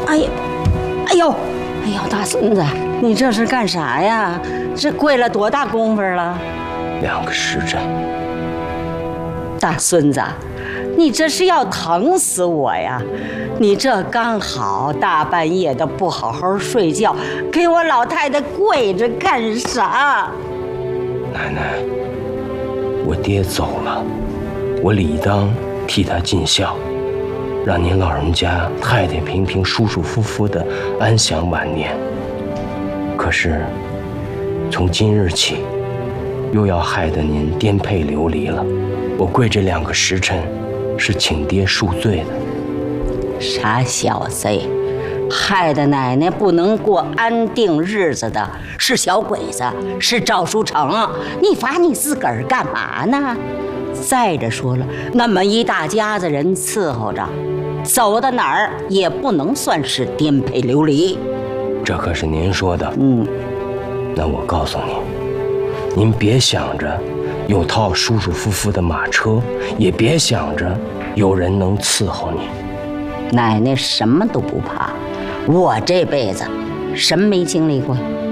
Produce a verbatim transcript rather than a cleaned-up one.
哎呀，哎呦，哎呦，大孙子，你这是干啥呀？这跪了多大功夫了？ 两个时辰。 大孙子，你这是要疼死我呀！你这刚好大半夜的不好好睡觉，给我老太太跪着干啥？ 奶奶，我爹走了，我理当替他尽孝，让您老人家太太平平、舒舒服服的安享晚年。可是，从今日起，又要害得您颠沛流离了。我跪这两个时辰，是请爹恕罪的。 傻小子，害得奶奶不能过安定日子的是小鬼子，是赵书成。你罚你自个儿干嘛呢？再者说了，那么一大家子人伺候着，走到哪儿也不能算是颠沛流离。 这可是您说的。 嗯， 那我告诉您，您别想着有套舒舒服服的马车，也别想着有人能伺候你。 奶奶什么都不怕，我这辈子什么没经历过？